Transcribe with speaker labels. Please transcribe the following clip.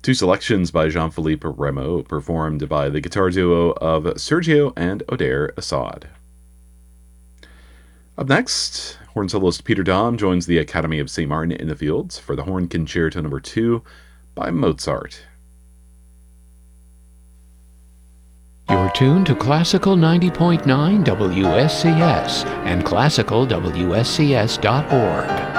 Speaker 1: Two selections by Jean-Philippe Rameau, performed by the guitar duo of Sergio and Adair Assad. Up next, horn soloist Peter Dom joins the Academy of St. Martin in the Fields for the Horn Concerto No. 2 by Mozart.
Speaker 2: You're tuned to Classical 90.9 WSCS and classicalwscs.org.